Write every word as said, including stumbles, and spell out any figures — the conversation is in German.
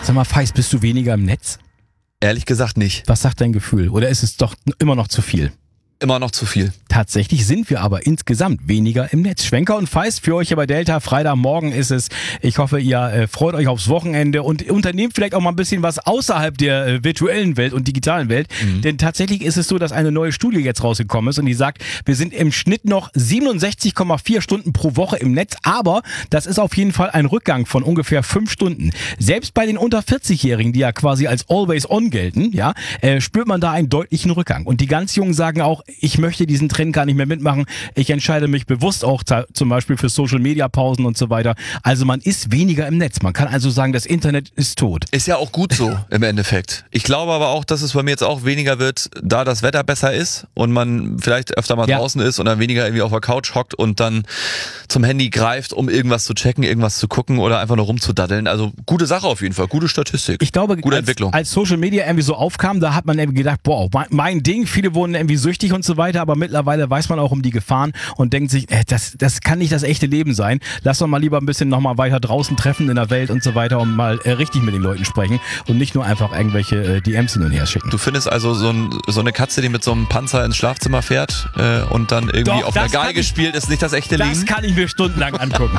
Sag mal, Feist, bist du weniger im Netz? Ehrlich gesagt nicht. Was sagt dein Gefühl? Oder ist es doch immer noch zu viel? Immer noch zu viel. Tatsächlich sind wir aber insgesamt weniger im Netz. Schwenker und Feist für euch hier bei Delta. Freitagmorgen ist es. Ich hoffe, ihr äh, freut euch aufs Wochenende und unternehmt vielleicht auch mal ein bisschen was außerhalb der äh, virtuellen Welt und digitalen Welt. Mhm. Denn tatsächlich ist es so, dass eine neue Studie jetzt rausgekommen ist und die sagt, wir sind im Schnitt noch siebenundsechzig Komma vier Stunden pro Woche im Netz. Aber das ist auf jeden Fall ein Rückgang von ungefähr fünf Stunden. Selbst bei den unter vierzig-Jährigen, die ja quasi als always on gelten, ja, äh, spürt man da einen deutlichen Rückgang. Und die ganz Jungen sagen auch, ich möchte diesen Trend gar nicht mehr mitmachen. Ich entscheide mich bewusst auch ta- zum Beispiel für Social-Media-Pausen und so weiter. Also man ist weniger im Netz. Man kann also sagen, das Internet ist tot. Ist ja auch gut so im Endeffekt. Ich glaube aber auch, dass es bei mir jetzt auch weniger wird, da das Wetter besser ist und man vielleicht öfter mal ja. draußen ist und dann weniger irgendwie auf der Couch hockt und dann zum Handy greift, um irgendwas zu checken, irgendwas zu gucken oder einfach nur rumzudaddeln. Also gute Sache auf jeden Fall, gute Statistik. Ich glaube, gute als, Entwicklung. als Social Media irgendwie so aufkam, da hat man irgendwie gedacht, boah, mein Ding, viele wurden irgendwie süchtig und so weiter, aber mittlerweile weiß man auch um die Gefahren und denkt sich, äh, das, das kann nicht das echte Leben sein. Lass doch mal lieber ein bisschen nochmal weiter draußen treffen in der Welt und so weiter und mal äh, richtig mit den Leuten sprechen und nicht nur einfach irgendwelche äh, D Ms hin und her schicken. Du findest also so, ein, so eine Katze, die mit so einem Panzer ins Schlafzimmer fährt äh, und dann irgendwie Doch, auf einer Geige ich, spielt, ist nicht das echte Leben? Das kann ich mir stundenlang angucken.